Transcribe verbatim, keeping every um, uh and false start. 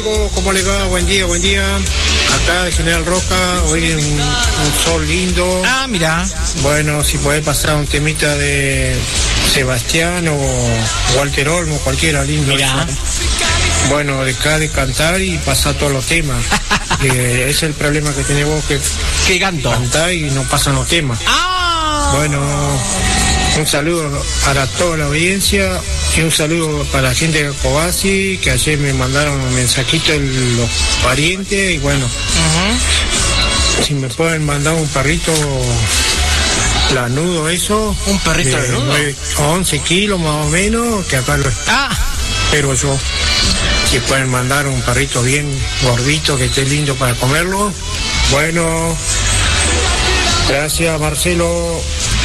loco, ¿cómo le va? Buen día, buen día. Acá de General Roca, hoy un, un sol lindo. Ah, mira. Bueno, si podés pasar un temita de Sebastián o Walter Olmo, cualquiera lindo. Mira. Eso. Bueno, deja de cantar y pasar todos los temas. eh, ese es el problema que tenés vos, que ¿Qué canto? cantás y no pasan los temas. Ah. Bueno, un saludo para toda la audiencia y un saludo para la gente de Cobasi, que ayer me mandaron un mensajito de los parientes y bueno, Uh-huh. si me pueden mandar un perrito planudo eso. ¿Un perrito de lanudo? nueve, once kilos más o menos, que acá lo Ah. espero yo. Si pueden mandar un perrito bien gordito, que esté lindo para comerlo. Bueno, gracias Marcelo.